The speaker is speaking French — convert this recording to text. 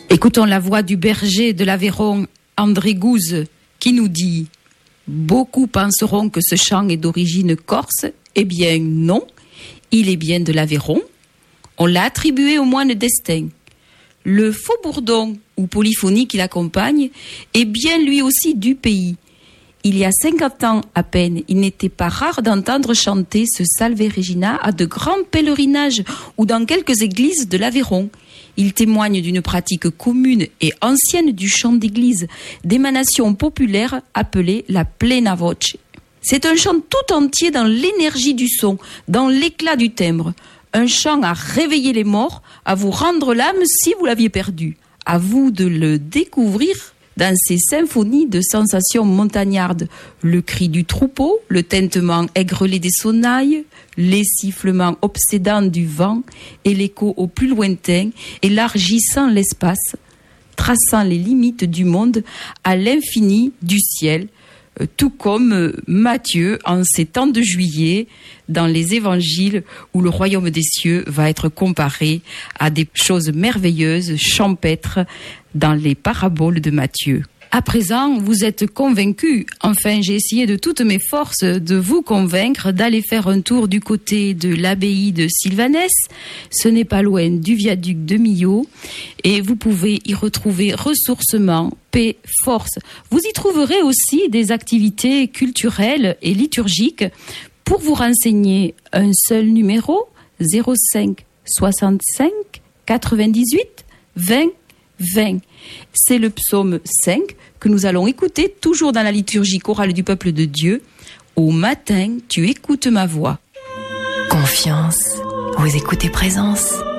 Écoutons la voix du berger de l'Aveyron, André Gouze, qui nous dit « Beaucoup penseront que ce chant est d'origine corse. Eh bien non, il est bien de l'Aveyron. On l'a attribué au moine d'Estaing. Le faux-bourdon ou polyphonie qui l'accompagne est bien lui aussi du pays. Il y a 50 ans à peine, il n'était pas rare d'entendre chanter ce Salve Regina à de grands pèlerinages ou dans quelques églises de l'Aveyron. Il témoigne d'une pratique commune et ancienne du chant d'église, d'émanation populaire appelée la plena voce. C'est un chant tout entier dans l'énergie du son, dans l'éclat du timbre. Un chant à réveiller les morts, à vous rendre l'âme si vous l'aviez perdu. À vous de le découvrir dans ces symphonies de sensations montagnardes. Le cri du troupeau, le tintement aigrelé des sonnailles, les sifflements obsédants du vent et l'écho au plus lointain, élargissant l'espace, traçant les limites du monde à l'infini du ciel, tout comme Matthieu en ces temps de juillet dans les évangiles où le royaume des cieux va être comparé à des choses merveilleuses, champêtres dans les paraboles de Matthieu. À présent, vous êtes convaincus. Enfin, j'ai essayé de toutes mes forces de vous convaincre d'aller faire un tour du côté de l'abbaye de Sylvanès. Ce n'est pas loin du viaduc de Millau. Et vous pouvez y retrouver ressourcement, paix, force. Vous y trouverez aussi des activités culturelles et liturgiques. Pour vous renseigner, un seul numéro, 05 65 98 20 20. C'est le psaume 5 que nous allons écouter toujours dans la liturgie chorale du peuple de Dieu. Au matin, tu écoutes ma voix. Confiance, vous écoutez Présence.